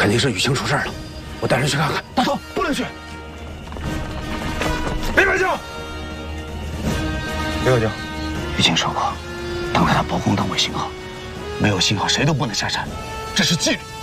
肯定是雨晴出事了，我带人去看看。 大头不能去。李百将，李百将， 雨晴说过，等待他曝光灯为信号，没有信号谁都不能下山，这是纪律。